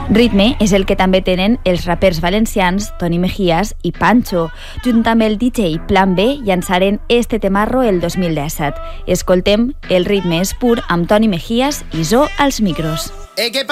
Ritme és el que també tenen els rapers valencians Toni Mejías i Pancho. Junt amb el DJ Plan B llançaren este temarro el 2017. Escoltem El ritme és pur amb Toni Mejías i Zo als micros. ¿Qué